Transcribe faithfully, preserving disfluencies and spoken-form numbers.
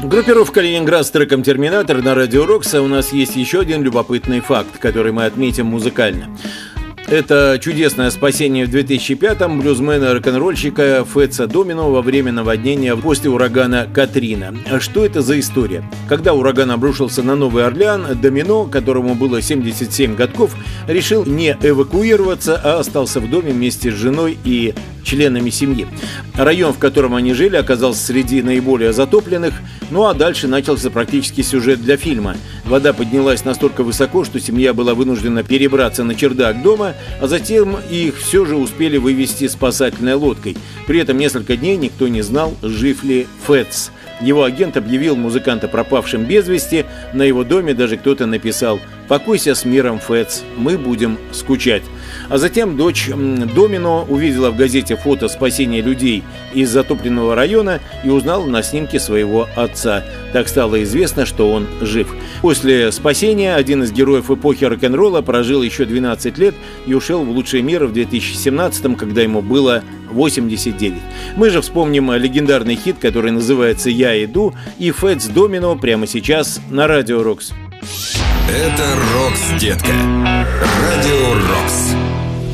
Группировка «Ленинград» с треком «Терминатор» на радио Рокса. У нас есть еще один любопытный факт, который мы отметим музыкально. Это чудесное спасение в две тысячи пятом блюзмена рок-н-ролльщика Фэтса Домино во время наводнения после урагана Катрина. Что это за история? Когда ураган обрушился на Новый Орлеан, Домино, которому было семьдесят семь годков, решил не эвакуироваться, а остался в доме вместе с женой и членами семьи. Район, в котором они жили, оказался среди наиболее затопленных, ну а дальше начался практически сюжет для фильма. Вода поднялась настолько высоко, что семья была вынуждена перебраться на чердак дома, а затем их все же успели вывести спасательной лодкой. При этом несколько дней никто не знал, жив ли Фэтс. Его агент объявил музыканта пропавшим без вести. На его доме даже кто-то написал: «Покойся с миром, Фэтс, мы будем скучать». А затем дочь Домино увидела в газете фото спасения людей из затопленного района и узнала на снимке своего отца. Так стало известно, что он жив. После спасения один из героев эпохи рок-н-ролла прожил еще двенадцать лет и ушел в лучший мир в две тысячи семнадцатом, когда ему было восемьдесят девять. Мы же вспомним легендарный хит, который называется «Я иду», и Фэтс Домино прямо сейчас на радио Рокс. Это Рокс, детка. Радио Рокс.